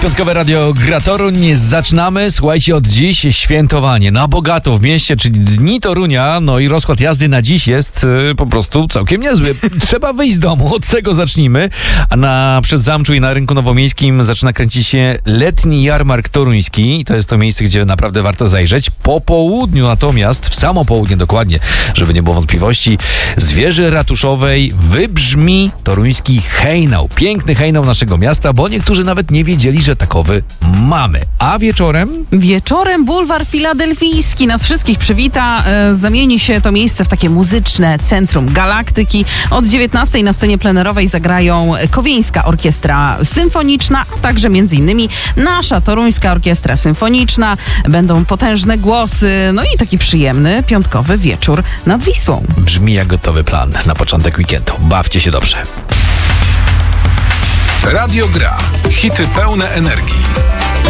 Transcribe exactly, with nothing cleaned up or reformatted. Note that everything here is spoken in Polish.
Piątkowe Radio Gra Toruń. Zaczynamy, słuchajcie, od dziś świętowanie na bogato w mieście, czyli Dni Torunia. No i rozkład jazdy na dziś jest y, po prostu całkiem niezły. Trzeba wyjść z domu, od tego zacznijmy. A na Przedzamczu i na Rynku Nowomiejskim zaczyna kręcić się letni jarmark toruński. To jest to miejsce, gdzie naprawdę warto zajrzeć. Po południu natomiast, w samo południe dokładnie, żeby nie było wątpliwości, z wieży ratuszowej wybrzmi toruński hejnał. Piękny hejnał naszego miasta, bo niektórzy nawet nie wiedzieli, że takowy mamy. A wieczorem? Wieczorem bulwar filadelfijski nas wszystkich przywita. E, zamieni się to miejsce w takie muzyczne centrum galaktyki. Od dziewiętnastej na scenie plenerowej zagrają Kowieńska Orkiestra Symfoniczna, a także między innymi nasza Toruńska Orkiestra Symfoniczna. Będą potężne głosy, no i taki przyjemny piątkowy wieczór nad Wisłą. Brzmi jak gotowy plan na początek weekendu. Bawcie się dobrze. Radio Gra. Hity pełne energii.